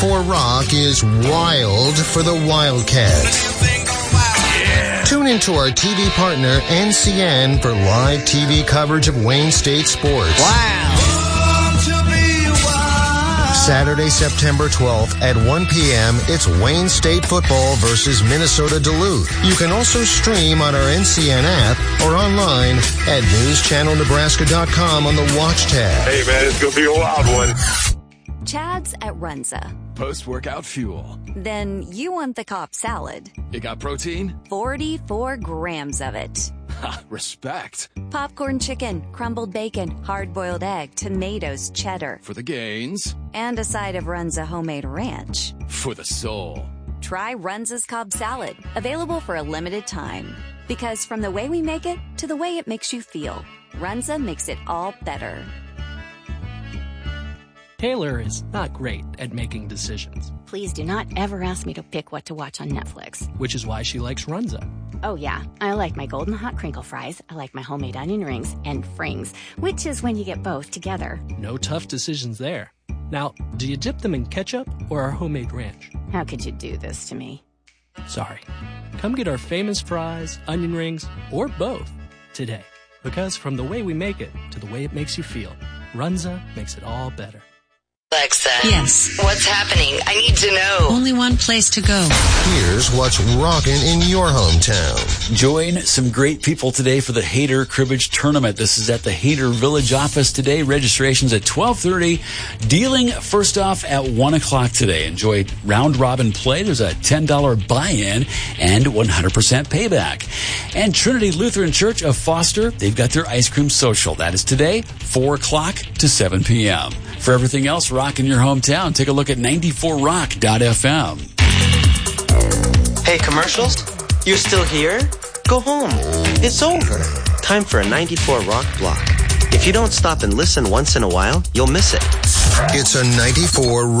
94 Rock is wild for the Wildcats. Tune into our TV partner, NCN, for live TV coverage of Wayne State sports. Wow. Saturday, September 12th at 1 p.m., it's Wayne State football versus Minnesota Duluth. You can also stream on our NCN app or online at newschannelnebraska.com on the Watch tab. Hey, man, it's going to be a wild one. Chad's at Runza. Post-workout fuel. Then you want the Cobb salad. You got protein? 44 grams of it. Ha, respect. Popcorn chicken, crumbled bacon, hard-boiled egg, tomatoes, cheddar. For the gains. And a side of Runza homemade ranch. For the soul. Try Runza's Cobb salad, available for a limited time. Because from the way we make it to the way it makes you feel, Runza makes it all better. Taylor is not great at making decisions. Please do not ever ask me to pick what to watch on Netflix. Which is why she likes Runza. Oh yeah, I like my golden hot crinkle fries, I like my homemade onion rings, and frings, which is when you get both together. No tough decisions there. Now, do you dip them in ketchup or our homemade ranch? How could you do this to me? Sorry. Come get our famous fries, onion rings, or both today. Because from the way we make it to the way it makes you feel, Runza makes it all better. Alexa. Yes. What's happening? I need to know. Only one place to go. Here's what's rockin' in your hometown. Join some great people today for the Hayter Cribbage Tournament. This is at the Hayter Village office today. Registration's at 12:30. Dealing first off at 1 o'clock today. Enjoy round robin play. There's a $10 buy-in and 100% payback. And Trinity Lutheran Church of Foster, they've got their ice cream social. That is today, 4 o'clock to 7 p.m. For everything else rock in your hometown, take a look at 94rock.fm. Hey, commercials? You're still here? Go home. It's over. Time for a 94 Rock block. If you don't stop and listen once in a while, you'll miss it. It's a 94